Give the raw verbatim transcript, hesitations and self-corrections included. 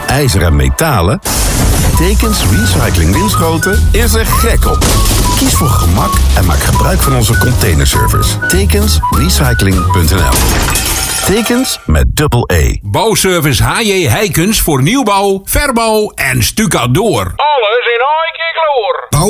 ijzer en metalen? Tekens Recycling Winschoten is er gek op. Kies voor gemak en maak gebruik van onze containerservice. Tekens Recycling punt n l. Tekens met dubbel E. Bouwservice H J Heikens voor nieuwbouw, verbouw en stucadoor. Alles